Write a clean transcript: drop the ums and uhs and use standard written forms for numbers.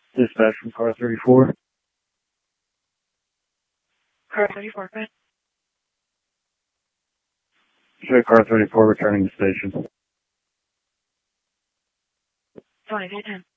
Dispatch from car 34. Car 34, go ahead. Show car 34 returning to station. 20, 10.